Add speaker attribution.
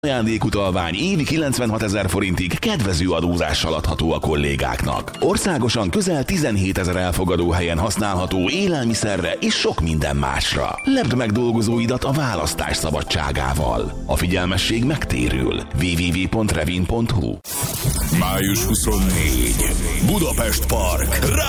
Speaker 1: Ajándékutalvány évi 96 000 forintig kedvező adózással adható a kollégáknak. Országosan közel 17 000 elfogadóhelyen használható élelmiszerre és sok minden másra. Lepd meg dolgozóidat a választás szabadságával. A figyelmesség megtérül. www.revin.hu.
Speaker 2: Május 24. Budapest Park.